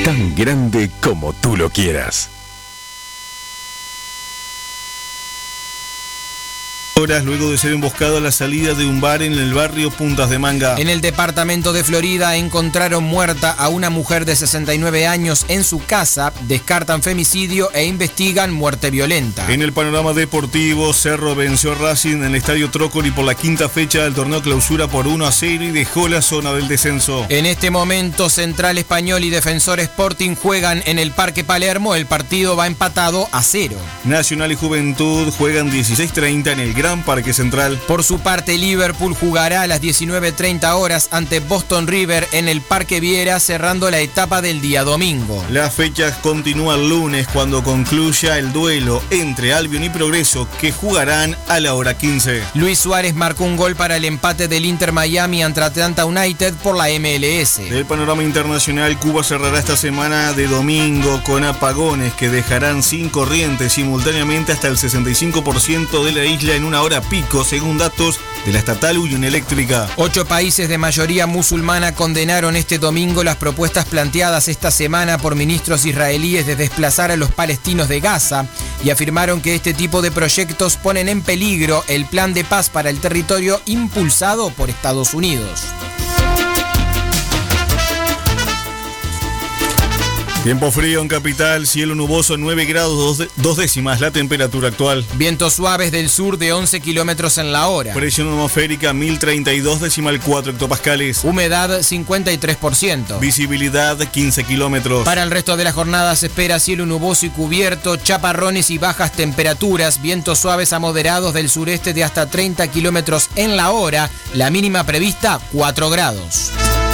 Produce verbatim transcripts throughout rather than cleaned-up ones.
tan grande como tú lo quieras. Horas luego de ser emboscado a la salida de un bar en el barrio Puntas de Manga. En el departamento de Florida encontraron muerta a una mujer de sesenta y nueve años en su casa, descartan femicidio e investigan muerte violenta. En el panorama deportivo, Cerro venció a Racing en el Estadio Trócoli por la quinta fecha del torneo clausura por uno a cero y dejó la zona del descenso. En este momento, Central Español y Defensor Sporting juegan en el Parque Palermo, el partido va empatado a cero. Nacional y Juventud juegan dieciséis treinta en el Gran Parque Central. Por su parte, Liverpool jugará a las diecinueve treinta horas ante Boston River en el Parque Viera, cerrando la etapa del día domingo. Las fechas continúan el lunes cuando concluya el duelo entre Albion y Progreso, que jugarán a la hora quince. Luis Suárez marcó un gol para el empate del Inter Miami ante Atlanta United por la M L S. Del panorama internacional, Cuba cerrará esta semana de domingo con apagones que dejarán sin corriente simultáneamente hasta el sesenta y cinco por ciento de la isla en una hora pico, según datos de la estatal Unión Eléctrica. Ocho países de mayoría musulmana condenaron este domingo las propuestas planteadas esta semana por ministros israelíes de desplazar a los palestinos de Gaza y afirmaron que este tipo de proyectos ponen en peligro el plan de paz para el territorio impulsado por Estados Unidos. Tiempo frío en capital, cielo nuboso, nueve grados, dos, dos décimas la temperatura actual. Vientos suaves del sur de once kilómetros en la hora. Presión atmosférica mil treinta y dos decimal cuatro hectopascales. Humedad cincuenta y tres por ciento. Visibilidad quince kilómetros. Para el resto de la jornada se espera cielo nuboso y cubierto, chaparrones y bajas temperaturas, vientos suaves a moderados del sureste de hasta treinta kilómetros en la hora, la mínima prevista cuatro grados.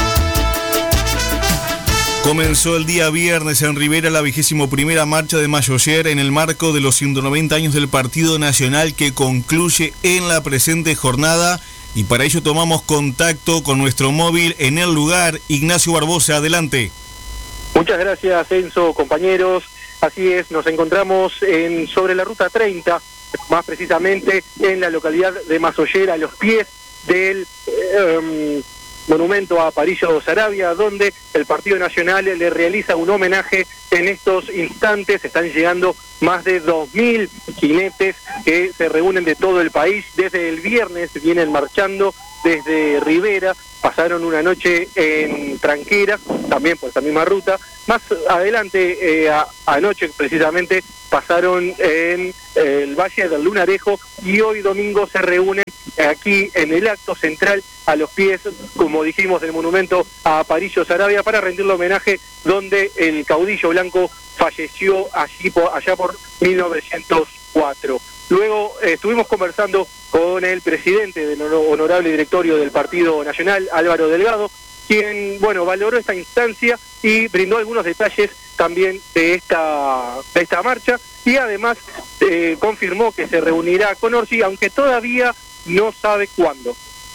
Comenzó el día viernes en Rivera la vigésimo primera marcha de Mayoyer en el marco de los ciento noventa años del Partido Nacional, que concluye en la presente jornada, y para ello tomamos contacto con nuestro móvil en el lugar. Ignacio Barbosa, adelante. Muchas gracias, Enzo, compañeros. Así es, nos encontramos en sobre la ruta treinta, más precisamente en la localidad de Mayoyer, a los pies del Eh, monumento a Aparicio Saravia, donde el Partido Nacional le realiza un homenaje en estos instantes. Están llegando más de dos mil jinetes que se reúnen de todo el país. Desde el viernes vienen marchando desde Rivera, pasaron una noche en Tranquera, también por esa misma ruta. Más adelante, eh, a, anoche precisamente, pasaron en eh, el Valle del Lunarejo, y hoy domingo se reúnen aquí en el acto central a los pies, como dijimos, del monumento a Aparicio Saravia, para rendirle homenaje donde el caudillo blanco falleció allí por, allá por mil novecientos cuatro. Luego eh, estuvimos conversando con el presidente del honorable directorio del Partido Nacional, Álvaro Delgado, quien, bueno, valoró esta instancia y brindó algunos detalles también de esta, de esta marcha, y además eh, confirmó que se reunirá con Orsi, aunque todavía no sabe cuándo.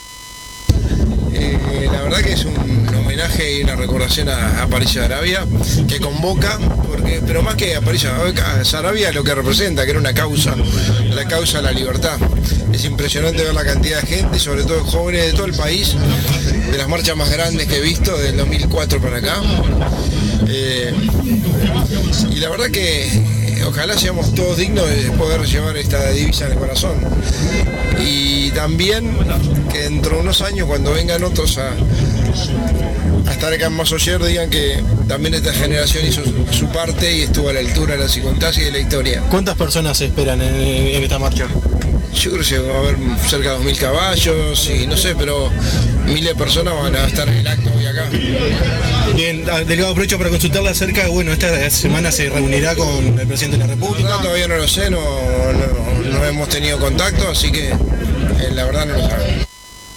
Eh, la verdad que es un homenaje y una recordación a, a Aparicio Saravia, que convoca, porque, pero más que Aparicio Saravia, lo que representa, que era una causa, la causa de la libertad. Es impresionante ver la cantidad de gente, sobre todo jóvenes de todo el país, de las marchas más grandes que he visto, del dos mil cuatro para acá. Eh, y la verdad que ojalá seamos todos dignos de poder llevar esta divisa en el corazón. Y también que dentro de unos años, cuando vengan otros a, a estar acá en Mayoyer, digan que también esta generación hizo su, su parte y estuvo a la altura de las circunstancias y de la historia. ¿Cuántas personas se esperan en, en esta marcha? Yo creo que va a haber cerca de dos mil caballos y no sé, pero miles de personas van a estar en el acto hoy acá. Bien, Delgado, aprovecho para consultarle acerca, bueno, esta semana se reunirá con el presidente de la República. No, todavía no lo sé, no, no, no hemos tenido contacto, así que eh, la verdad no lo sabemos.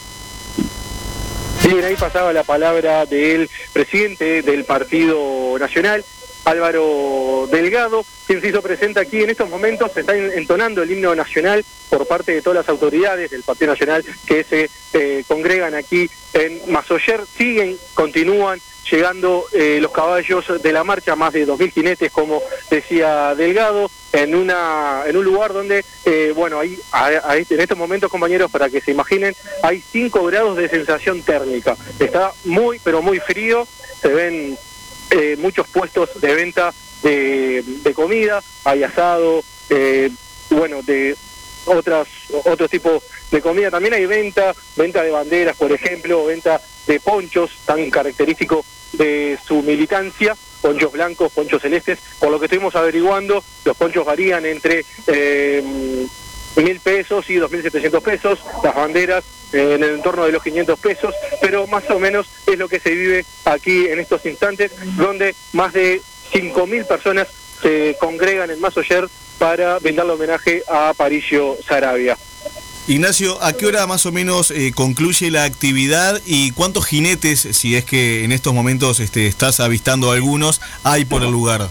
Bien, ahí pasaba la palabra del presidente del Partido Nacional, Álvaro Delgado, quien se hizo presente aquí. En estos momentos se está entonando el himno nacional por parte de todas las autoridades del Partido Nacional que se eh, congregan aquí en Mayoyer. Siguen, continúan llegando eh, los caballos de la marcha, más de dos mil jinetes, como decía Delgado, en una en un lugar donde, eh, bueno, ahí a, a este, en estos momentos, compañeros, para que se imaginen, hay cinco grados de sensación térmica. Está muy, pero muy frío, se ven eh, muchos puestos de venta de, de comida, hay asado, eh, bueno, de otras otros tipos de comida. También hay venta, venta de banderas, por ejemplo, venta de ponchos, tan característico de su militancia, ponchos blancos, ponchos celestes. Por lo que estuvimos averiguando, los ponchos varían entre eh, mil pesos y dos mil setecientos pesos, las banderas eh, en el entorno de los quinientos pesos, pero más o menos es lo que se vive aquí en estos instantes, donde más de cinco mil personas se congregan en Massoyer para brindarle homenaje a Aparicio Saravia. Ignacio, ¿a qué hora más o menos eh, concluye la actividad y cuántos jinetes, si es que en estos momentos este, estás avistando algunos, hay por el lugar?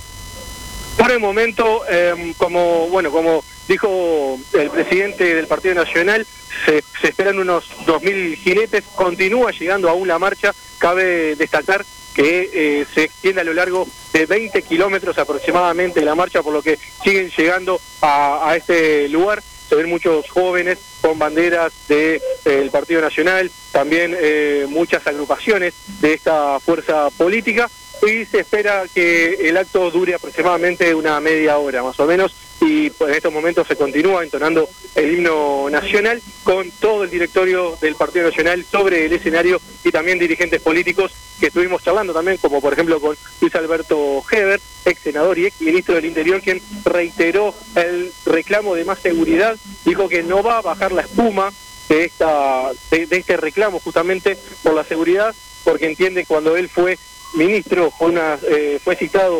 Por el momento, eh, como bueno, como dijo el presidente del Partido Nacional, se, se esperan unos dos mil jinetes, continúa llegando aún la marcha. Cabe destacar que eh, se extiende a lo largo de veinte kilómetros aproximadamente la marcha, por lo que siguen llegando a, a este lugar. Se ven muchos jóvenes con banderas del de, eh, Partido Nacional, también eh, muchas agrupaciones de esta fuerza política, y se espera que el acto dure aproximadamente una media hora más o menos, y pues, en estos momentos se continúa entonando el himno nacional con todo el directorio del Partido Nacional sobre el escenario, y también dirigentes políticos que estuvimos charlando también, como por ejemplo con Luis Alberto Heber, ex senador y ex ministro del Interior, quien reiteró el reclamo de más seguridad, dijo que no va a bajar la espuma de esta de, de este reclamo justamente por la seguridad, porque entiende que cuando él fue ministro fue una eh, fue citado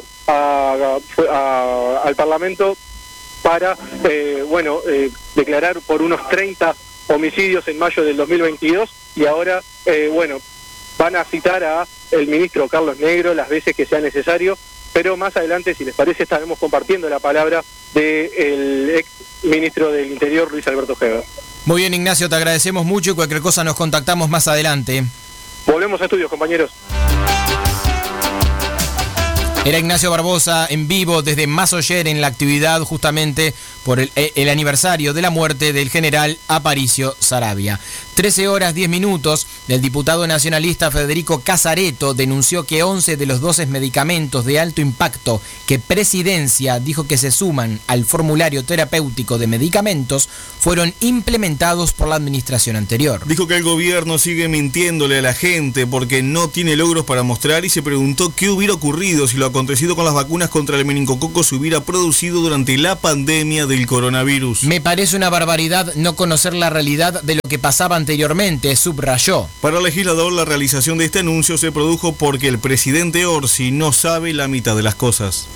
a, fue a, al Parlamento para eh, bueno eh, declarar por unos treinta homicidios en mayo del dos mil veintidós, y ahora eh, bueno van a citar a el ministro Carlos Negro las veces que sea necesario, pero más adelante, si les parece, estaremos compartiendo la palabra del ex ministro del Interior, Luis Alberto Heber. Muy bien, Ignacio, te agradecemos mucho y cualquier cosa nos contactamos más adelante. Volvemos a estudios, compañeros. Era Ignacio Barbosa en vivo desde Massoyer en la actividad justamente por el, el aniversario de la muerte del general Aparicio Saravia. trece horas diez minutos, el diputado nacionalista Federico Casareto denunció que once de los doce medicamentos de alto impacto que Presidencia dijo que se suman al formulario terapéutico de medicamentos fueron implementados por la administración anterior. Dijo que el gobierno sigue mintiéndole a la gente porque no tiene logros para mostrar, y se preguntó qué hubiera ocurrido si lo acontecido con las vacunas contra el meningococo se hubiera producido durante la pandemia del coronavirus. Me parece una barbaridad no conocer la realidad de lo que pasaba anteriormente, subrayó. Para el legislador, la realización de este anuncio se produjo porque el presidente Orsi no sabe la mitad de las cosas.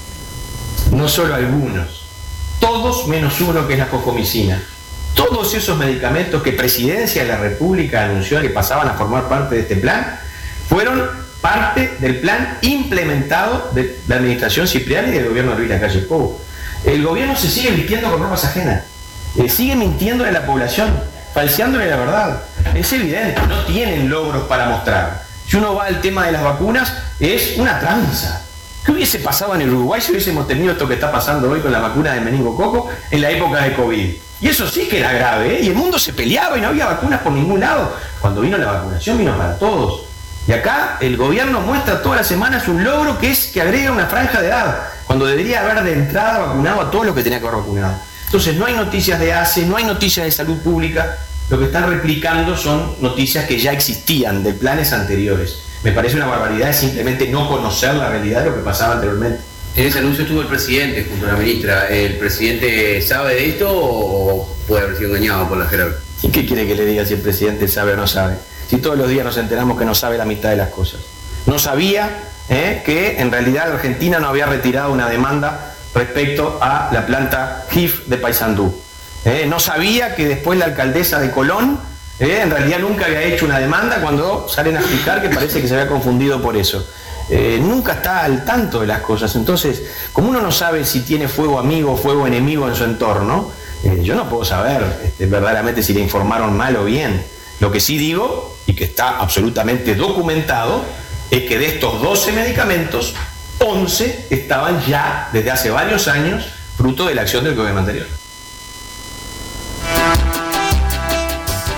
No solo algunos, todos menos uno, que es la fosfomicina. Todos esos medicamentos que Presidencia de la República anunció que pasaban a formar parte de este plan, fueron parte del plan implementado de la administración Cipriani y del gobierno de Luis Lacalle Pou. El gobierno se sigue vistiendo con ropas ajenas, eh, sigue mintiéndole a la población, falseándole la verdad. Es evidente, no tienen logros para mostrar. Si uno va al tema de las vacunas, es una tranza. ¿Qué hubiese pasado en el Uruguay si hubiésemos tenido esto que está pasando hoy con la vacuna de meningococo en la época de COVID? Y eso sí que era grave, ¿eh? Y el mundo se peleaba y no había vacunas por ningún lado. Cuando vino la vacunación, vino para todos. Y acá el gobierno muestra todas las semanas un logro, que es que agrega una franja de edad, cuando debería haber de entrada vacunado a todos los que tenía que haber vacunado. Entonces no hay noticias de A C E, no hay noticias de salud pública, lo que están replicando son noticias que ya existían de planes anteriores. Me parece una barbaridad, es simplemente no conocer la realidad de lo que pasaba anteriormente. En ese anuncio estuvo el presidente junto a la ministra. ¿El presidente sabe de esto o puede haber sido engañado por la jerarquía? ¿Y qué quiere que le diga si el presidente sabe o no sabe? Si todos los días nos enteramos que no sabe la mitad de las cosas. No sabía eh, que en realidad Argentina no había retirado una demanda respecto a la planta G I F de Paysandú. Eh, no sabía que después la alcaldesa de Colón eh, en realidad nunca había hecho una demanda, cuando salen a explicar que parece que se había confundido por eso. Eh, nunca está al tanto de las cosas. Entonces, como uno no sabe si tiene fuego amigo o fuego enemigo en su entorno, eh, yo no puedo saber este, verdaderamente si le informaron mal o bien. Lo que sí digo, y que está absolutamente documentado, es que de estos doce medicamentos, once estaban ya desde hace varios años fruto de la acción del gobierno anterior.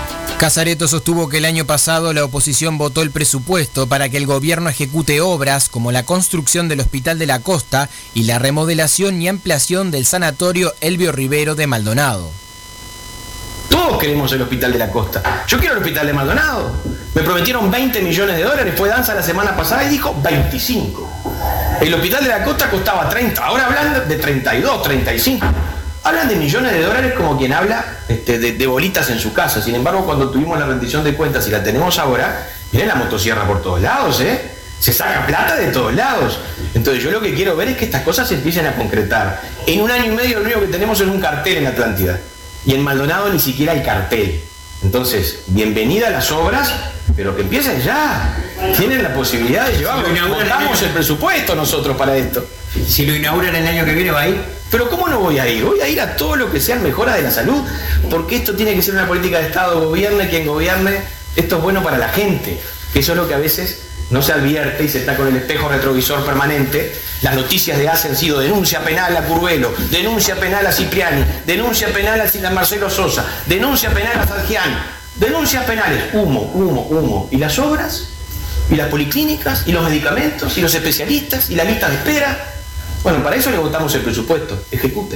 Casareto sostuvo que el año pasado la oposición votó el presupuesto para que el gobierno ejecute obras como la construcción del Hospital de la Costa y la remodelación y ampliación del sanatorio Elbio Rivero de Maldonado. Todos queremos el Hospital de la Costa. Yo quiero el Hospital de Maldonado. Me prometieron veinte millones de dólares, fue Danza la semana pasada y dijo veinticinco. El Hospital de la Costa costaba treinta, ahora hablan de treinta y dos, treinta y cinco. Hablan de millones de dólares como quien habla este, de, de bolitas en su casa. Sin embargo, cuando tuvimos la rendición de cuentas y la tenemos ahora, miren la motosierra por todos lados, ¿eh? Se saca plata de todos lados. Entonces yo lo que quiero ver es que estas cosas se empiecen a concretar. En un año y medio lo único que tenemos es un cartel en Atlántida. Y en Maldonado ni siquiera hay cartel. Entonces, bienvenida a las obras, pero que empiecen ya. Tienen la posibilidad de llevarlo. Votamos el presupuesto nosotros para esto. Si lo inauguran el año que viene, ¿va a ir? Pero ¿cómo no voy a ir? Voy a ir a todo lo que sean mejoras de la salud, porque esto tiene que ser una política de Estado, gobierne quien gobierne, esto es bueno para la gente, que eso es lo que a veces no se advierte y se está con el espejo retrovisor permanente. Las noticias de hace han sido denuncia penal a Curvelo, denuncia penal a Cipriani, denuncia penal a Marcelo Sosa, denuncia penal a Sargiani, denuncias penales, humo, humo, humo. ¿Y las obras? ¿Y las policlínicas? ¿Y los medicamentos? ¿Y los especialistas? ¿Y la lista de espera? Bueno, para eso le votamos el presupuesto. Ejecuten.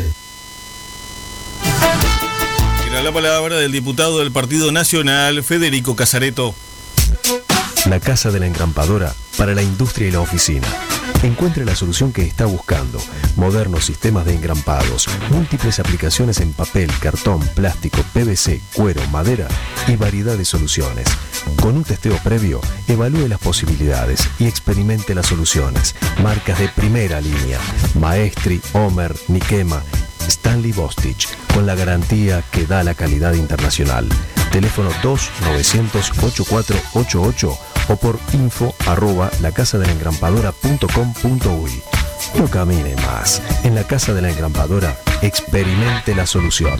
Era la palabra del diputado del Partido Nacional, Federico Casareto. La Casa de la Engrampadora para la industria y la oficina. Encuentre la solución que está buscando. Modernos sistemas de engrampados, múltiples aplicaciones en papel, cartón, plástico, P V C, cuero, madera y variedad de soluciones. Con un testeo previo, evalúe las posibilidades y experimente las soluciones. Marcas de primera línea: Maestri, Homer, Nikema, Stanley Bostich, con la garantía que da la calidad internacional. Teléfono dos novecientos ochenta y cuatro ochenta y ocho o por info arroba lacasadelengrampadora punto com punto uy. No camine más. En la Casa de la Engrampadora, experimente la solución.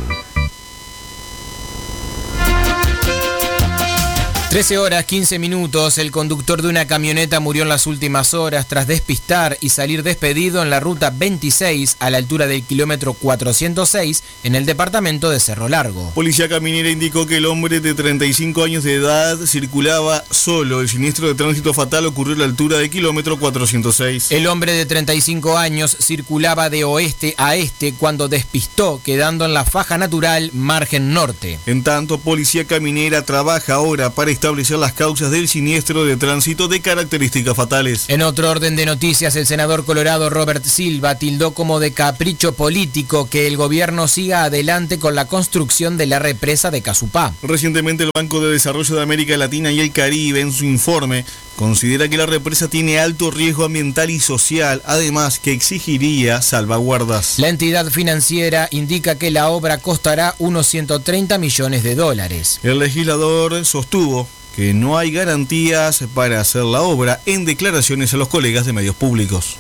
trece horas quince minutos, el conductor de una camioneta murió en las últimas horas tras despistar y salir despedido en la ruta veintiséis a la altura del kilómetro cuatrocientos seis en el departamento de Cerro Largo. Policía Caminera indicó que el hombre de treinta y cinco años de edad circulaba solo. El siniestro de tránsito fatal ocurrió a la altura del kilómetro cuatrocientos seis. El hombre de treinta y cinco años circulaba de oeste a este cuando despistó, quedando en la faja natural margen norte. En tanto, Policía Caminera trabaja ahora para establecer las causas del siniestro de tránsito de características fatales. En otro orden de noticias, el senador colorado Robert Silva tildó como de capricho político que el gobierno siga adelante con la construcción de la represa de Casupá. Recientemente el Banco de Desarrollo de América Latina y el Caribe, en su informe, considera que la represa tiene alto riesgo ambiental y social, además que exigiría salvaguardas. La entidad financiera indica que la obra costará unos ciento treinta millones de dólares. El legislador sostuvo que no hay garantías para hacer la obra en declaraciones a los colegas de medios públicos.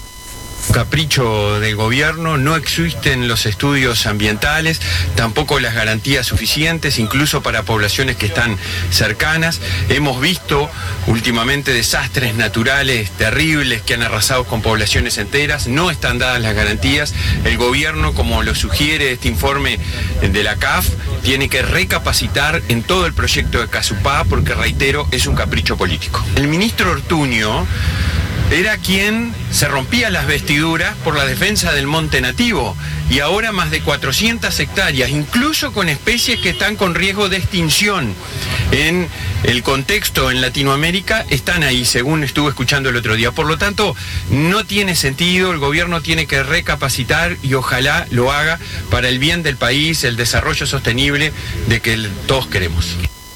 Capricho del gobierno, no existen los estudios ambientales, tampoco las garantías suficientes, incluso para poblaciones que están cercanas. Hemos visto últimamente desastres naturales terribles que han arrasado con poblaciones enteras, no están dadas las garantías. El gobierno, como lo sugiere este informe de la C A F, tiene que recapacitar en todo el proyecto de Casupá, porque, reitero, es un capricho político. El ministro Ortuño era quien se rompía las vestiduras por la defensa del monte nativo, y ahora más de cuatrocientas hectáreas, incluso con especies que están con riesgo de extinción en el contexto en Latinoamérica, están ahí, según estuve escuchando el otro día. Por lo tanto, no tiene sentido, el gobierno tiene que recapacitar y ojalá lo haga para el bien del país, el desarrollo sostenible de que todos queremos.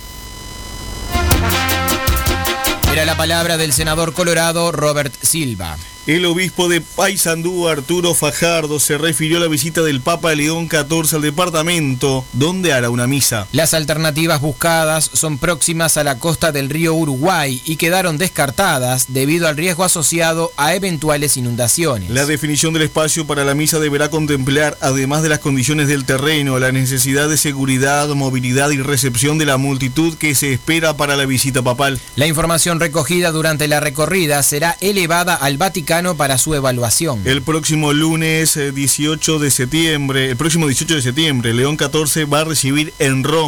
Era la palabra del senador colorado Robert Silva. El obispo de Paysandú, Arturo Fajardo, se refirió a la visita del Papa León catorce al departamento, donde hará una misa. Las alternativas buscadas son próximas a la costa del río Uruguay y quedaron descartadas debido al riesgo asociado a eventuales inundaciones. La definición del espacio para la misa deberá contemplar, además de las condiciones del terreno, la necesidad de seguridad, movilidad y recepción de la multitud que se espera para la visita papal. La información recogida durante la recorrida será elevada al Vaticano para su evaluación. El próximo lunes dieciocho de septiembre, el próximo dieciocho de septiembre, León catorce va a recibir en Roma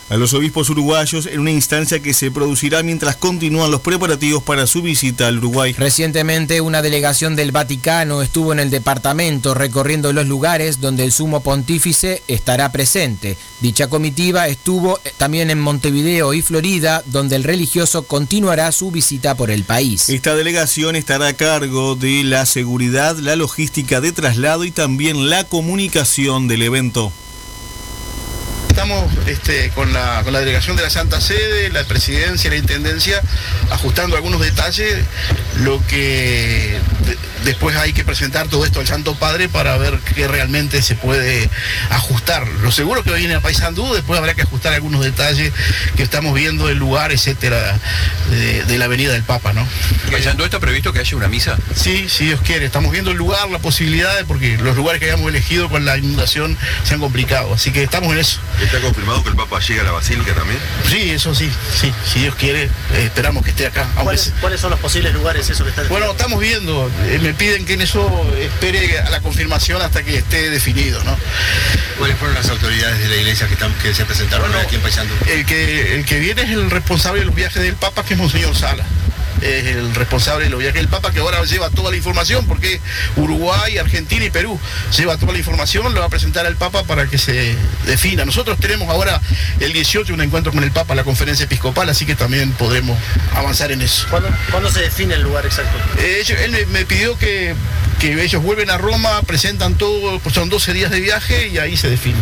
a los obispos uruguayos en una instancia que se producirá mientras continúan los preparativos para su visita al Uruguay. Recientemente una delegación del Vaticano estuvo en el departamento recorriendo los lugares donde el sumo pontífice estará presente. Dicha comitiva estuvo también en Montevideo y Florida, donde el religioso continuará su visita por el país. Esta delegación estará a cargo de la seguridad, la logística de traslado y también la comunicación del evento. Estamos este, con, la, con la delegación de la Santa Sede, la presidencia, la intendencia, ajustando algunos detalles, lo que de, después hay que presentar todo esto al Santo Padre para ver qué realmente se puede ajustar. Lo seguro que viene a Paysandú, después habrá que ajustar algunos detalles que estamos viendo del lugar, etcétera, de, de la Avenida del Papa, ¿no? ¿Paysandú está previsto que haya una misa? Sí, si Dios quiere. Estamos viendo el lugar, la posibilidad, porque los lugares que hayamos elegido con la inundación se han complicado, así que estamos en eso. ¿Está confirmado que el Papa llega a la Basílica también? Sí, eso sí, sí, si Dios quiere, eh, esperamos que esté acá. ¿Cuáles, ¿Cuáles son los posibles lugares eso que están? Bueno, estamos viendo, eh, me piden que en eso espere a la confirmación hasta que esté definido, ¿no? ¿Cuáles fueron las autoridades de la iglesia que, están, que se presentaron bueno, aquí en Paysandú? El que, el que viene es el responsable de los viajes del Papa, que es Monseñor Sala. Es el responsable de los viajes del Papa, que ahora lleva toda la información, porque Uruguay, Argentina y Perú lleva toda la información, lo va a presentar al Papa para que se defina. Nosotros tenemos ahora el dieciocho un encuentro con el Papa, la conferencia episcopal, así que también podemos avanzar en eso. ¿Cuándo, ¿cuándo se define el lugar exacto? Eh, ellos, él me, me pidió que, que ellos vuelven a Roma, presentan todo, pues son doce días de viaje y ahí se define.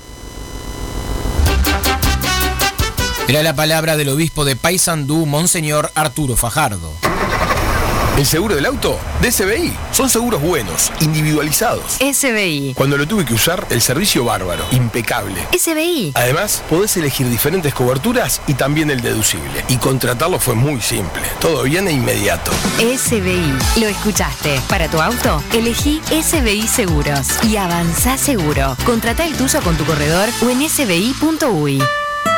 Era la palabra del obispo de Paysandú, Monseñor Arturo Fajardo. ¿El seguro del auto? De S B I. Son seguros buenos, individualizados. S B I. Cuando lo tuve que usar, el servicio bárbaro, impecable. S B I. Además, podés elegir diferentes coberturas y también el deducible. Y contratarlo fue muy simple. Todo bien e inmediato. S B I. Lo escuchaste. Para tu auto, elegí S B I Seguros. Y avanzá seguro. Contratá el tuyo con tu corredor o en s b i punto u y.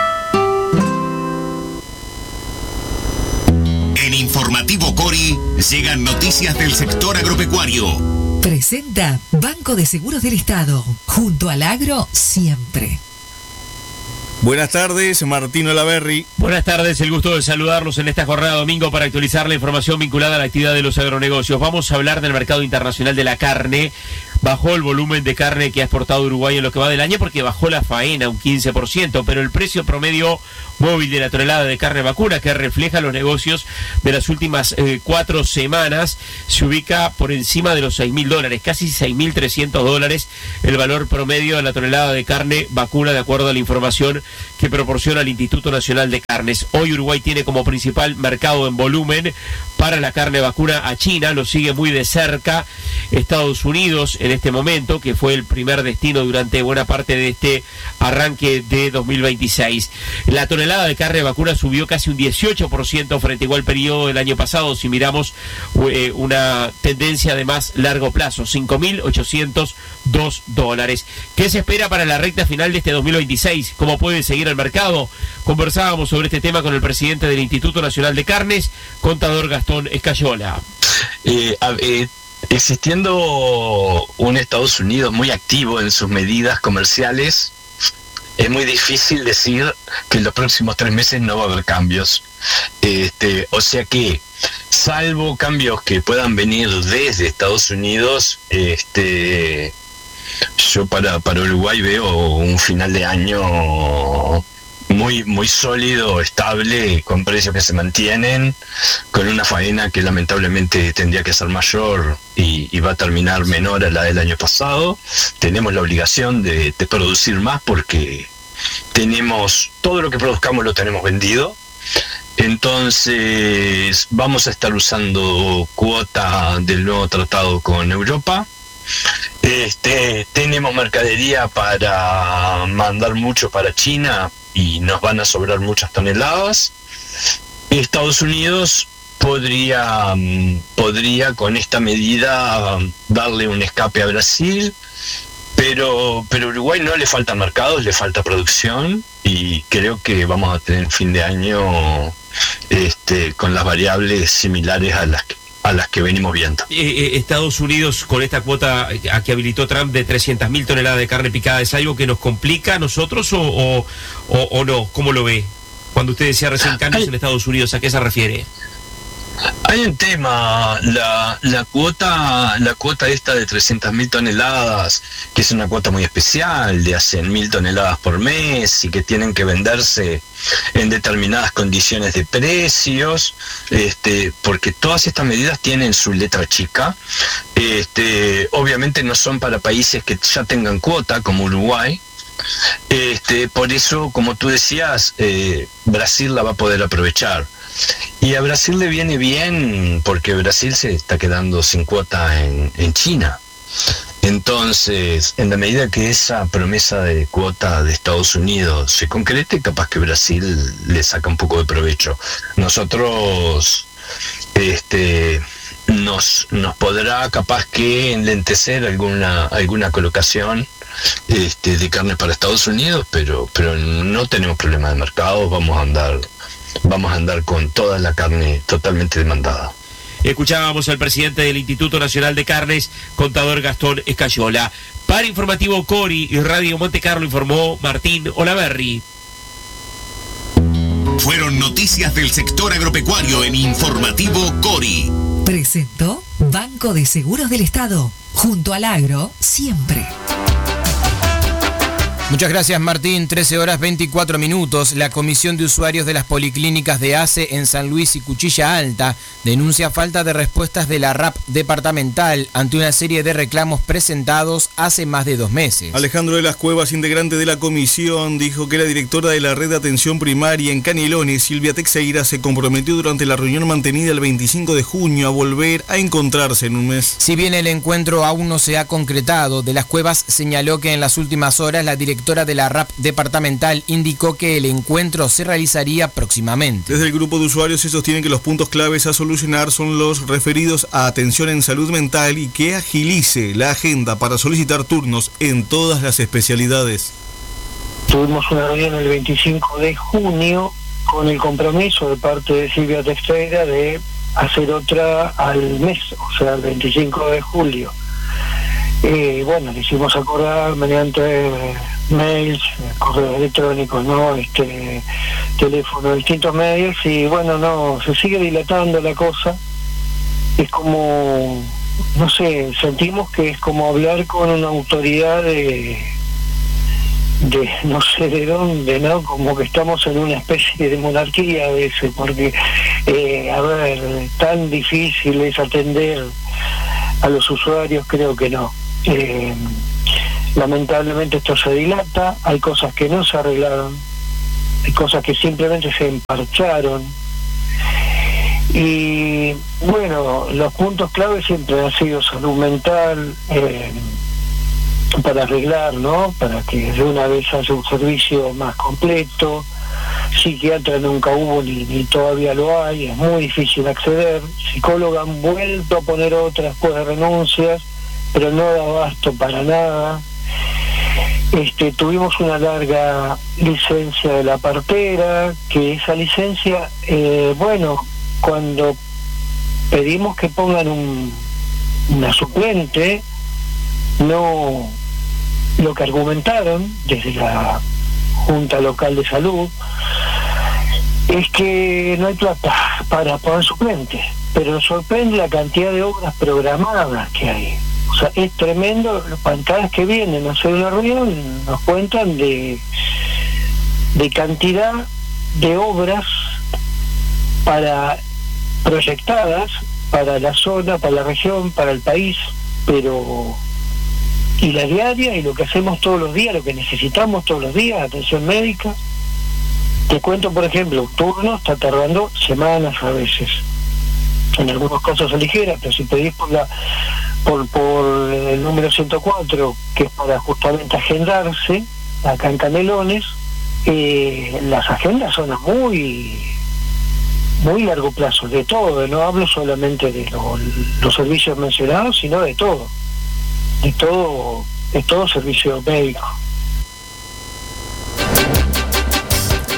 En Informativo Cori llegan noticias del sector agropecuario. Presenta Banco de Seguros del Estado. Junto al agro, siempre. Buenas tardes, Martín Olaverri. Buenas tardes, el gusto de saludarlos en esta jornada domingo para actualizar la información vinculada a la actividad de los agronegocios. Vamos a hablar del mercado internacional de la carne. Bajó el volumen de carne que ha exportado Uruguay en lo que va del año porque bajó la faena un quince por ciento, pero el precio promedio móvil de la tonelada de carne vacuna, que refleja los negocios de las últimas eh, cuatro semanas, se ubica por encima de los seis mil dólares, casi seis mil trescientos dólares el valor promedio de la tonelada de carne vacuna, de acuerdo a la información que proporciona el Instituto Nacional de Carnes. Hoy Uruguay tiene como principal mercado en volumen para la carne vacuna a China, lo sigue muy de cerca Estados Unidos en este momento, que fue el primer destino durante buena parte de este arranque de dos mil veintiséis. La tonelada de carne vacuna subió casi un dieciocho por ciento frente a igual periodo del año pasado, si miramos eh, una tendencia de más largo plazo, cinco mil ochocientos dos dólares. ¿Qué se espera para la recta final de este dos mil veintiséis? ¿Cómo puede seguir el mercado? Conversábamos sobre este tema con el presidente del Instituto Nacional de Carnes, contador Gastón Escayola. Eh, eh, existiendo un Estados Unidos muy activo en sus medidas comerciales, es muy difícil decir que en los próximos tres meses no va a haber cambios. Este, o sea que, salvo cambios que puedan venir desde Estados Unidos, este, yo para, para Uruguay veo un final de año muy muy sólido, estable, con precios que se mantienen, con una faena que lamentablemente tendría que ser mayor y, y va a terminar menor a la del año pasado. Tenemos la obligación de, de producir más porque tenemos todo lo que produzcamos lo tenemos vendido. Entonces vamos a estar usando cuota del nuevo tratado con Europa. Este, tenemos mercadería para mandar mucho para China y nos van a sobrar muchas toneladas. Estados Unidos podría, podría con esta medida darle un escape a Brasil, pero, pero a Uruguay no le falta mercados, le falta producción y creo que vamos a tener fin de año este, con las variables similares a las que a las que venimos viendo. Eh, eh, Estados Unidos, con esta cuota a que habilitó Trump de trescientas mil toneladas de carne picada, ¿es algo que nos complica a nosotros o, o, o, o no? ¿Cómo lo ve? Cuando usted decía recién cambios en Estados Unidos, ¿a qué se refiere? Hay un tema, la, la cuota la cuota esta de trescientas mil toneladas, que es una cuota muy especial, de a cien mil toneladas por mes y que tienen que venderse en determinadas condiciones de precios, este, porque todas estas medidas tienen su letra chica. Este, obviamente no son para países que ya tengan cuota, como Uruguay. Este, por eso, como tú decías, eh, Brasil la va a poder aprovechar. Y a Brasil le viene bien porque Brasil se está quedando sin cuota en, en China. Entonces, en la medida que esa promesa de cuota de Estados Unidos se concrete, capaz que Brasil le saca un poco de provecho. Nosotros, este, nos, nos podrá capaz que enlentecer alguna, alguna colocación este, de carne para Estados Unidos, pero, pero no tenemos problema de mercado, vamos a andar... Vamos a andar con toda la carne totalmente demandada. Escuchábamos al presidente del Instituto Nacional de Carnes, contador Gastón Escayola. Para Informativo Cori y Radio Monte Carlo informó Martín Olaverri. Fueron noticias del sector agropecuario en Informativo Cori. Presentó Banco de Seguros del Estado. Junto al agro, siempre. Muchas gracias, Martín. trece horas veinticuatro minutos. La Comisión de Usuarios de las Policlínicas de A C E en San Luis y Cuchilla Alta denuncia falta de respuestas de la R A P departamental ante una serie de reclamos presentados hace más de dos meses. Alejandro de las Cuevas, integrante de la comisión, dijo que la directora de la red de atención primaria en Canelones, Silvia Teixeira, se comprometió durante la reunión mantenida el veinticinco de junio a volver a encontrarse en un mes. Si bien el encuentro aún no se ha concretado, de las Cuevas señaló que en las últimas horas la directora de la R A P departamental indicó que el encuentro se realizaría próximamente. Desde el grupo de usuarios se sostienen que los puntos claves a solucionar son los referidos a atención en salud mental y que agilice la agenda para solicitar turnos en todas las especialidades. Tuvimos una reunión el veinticinco de junio con el compromiso de parte de Silvia Teixeira de hacer otra al mes, o sea, el veinticinco de julio. Eh, bueno, le hicimos acordar mediante eh, mails, correos electrónicos, ¿no? Este, teléfono, distintos medios, y bueno, no, se sigue dilatando la cosa. Es como, no sé, sentimos que es como hablar con una autoridad de, de no sé de dónde, ¿no? Como que estamos en una especie de monarquía a veces, porque, eh, a ver, tan difícil es atender a los usuarios, creo que no. Eh, lamentablemente esto se dilata, hay cosas que no se arreglaron, hay cosas que simplemente se emparcharon, y bueno, los puntos clave siempre han sido salud mental, eh, para arreglar, ¿no? Para que de una vez haya un servicio más completo. Psiquiatra nunca hubo ni, ni todavía lo hay, es muy difícil acceder. Psicóloga han vuelto a poner otras después de renuncias, pero no da abasto para nada. Este, tuvimos una larga licencia de la partera, que esa licencia, eh, bueno, cuando pedimos que pongan un, una suplente, no, lo que argumentaron desde la Junta Local de Salud es que no hay plata para poner suplentes, pero nos sorprende la cantidad de obras programadas que hay. O sea, es tremendo. Cada vez que vienen a hacer una reunión nos cuentan de, de cantidad de obras para proyectadas para la zona, para la región, para el país, pero y la diaria y lo que hacemos todos los días, lo que necesitamos todos los días, atención médica. Te cuento, por ejemplo, un turno está tardando semanas a veces, en algunas cosas ligeras, pero si pedís por la por, por el número ciento cuatro, que es para justamente agendarse, acá en Canelones, eh, las agendas son a muy muy largo plazo, de todo, no hablo solamente de lo, los servicios mencionados, sino de todo, de todo, de todo servicio médico.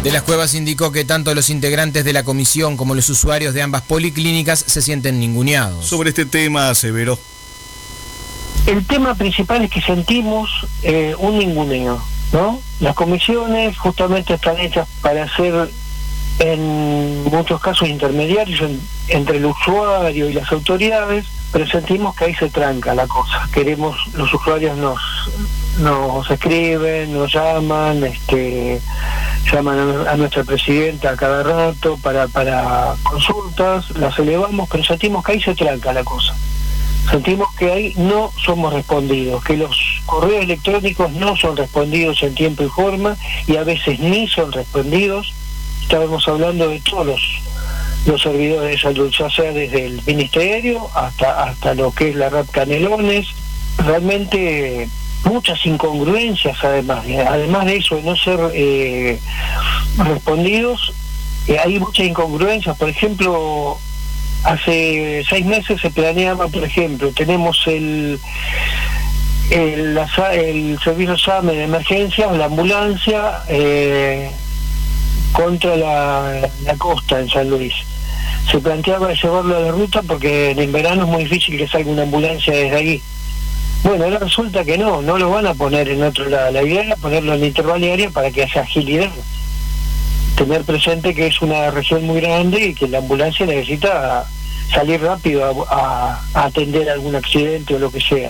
De las Cuevas indicó que tanto los integrantes de la comisión como los usuarios de ambas policlínicas se sienten ninguneados. Sobre este tema aseveró: el tema principal es que sentimos eh, un ninguneo, ¿no? Las comisiones justamente están hechas para ser, en muchos casos, intermediarios en, entre el usuario y las autoridades, pero sentimos que ahí se tranca la cosa. Queremos, los usuarios nos nos escriben, nos llaman, este, llaman a, a nuestra presidenta a cada rato para, para consultas, las elevamos, pero sentimos que ahí se tranca la cosa. Sentimos que ahí no somos respondidos, que los correos electrónicos no son respondidos en tiempo y forma, y a veces ni son respondidos. Estábamos hablando de todos los, los servidores de salud, ya sea desde el ministerio hasta hasta lo que es la R A P Canelones. Realmente muchas incongruencias, además además de eso, de no ser eh, respondidos, eh, hay muchas incongruencias. Por ejemplo, hace seis meses se planeaba, por ejemplo, tenemos el el, la, el servicio S A M E de emergencia, la ambulancia eh, contra la, la costa en San Luis. Se planteaba llevarlo a la ruta porque en verano es muy difícil que salga una ambulancia desde ahí. Bueno, ahora resulta que no, no lo van a poner en otro lado. La idea era ponerlo en la interbalnearia para que haya agilidad. Tener presente que es una región muy grande y que la ambulancia necesita salir rápido a, a, a atender algún accidente o lo que sea.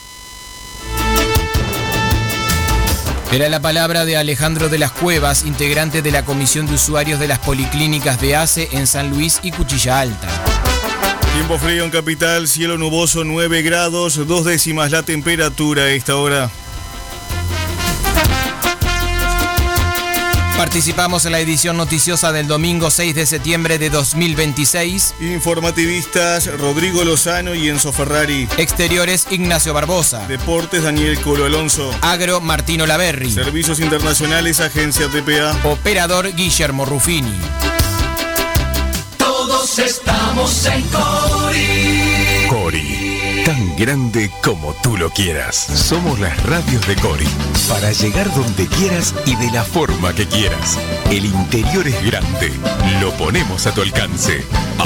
Era la palabra de Alejandro de las Cuevas, integrante de la Comisión de Usuarios de las Policlínicas de A C E en San Luis y Cuchilla Alta. Tiempo frío en Capital, cielo nuboso, nueve grados, dos décimas la temperatura a esta hora. Participamos en la edición noticiosa del domingo seis de septiembre de dos mil veintiséis. Informativistas Rodrigo Lozano y Enzo Ferrari. Exteriores Ignacio Barbosa. Deportes Daniel Colo Alonso. Agro Martino Laverri. Servicios Internacionales Agencia T P A. Operador Guillermo Ruffini. Todos estamos en Cori. Cori, tan grande como tú lo quieras. Somos las radios de Cori, para llegar donde quieras y de la forma que quieras. El interior es grande, lo ponemos a tu alcance.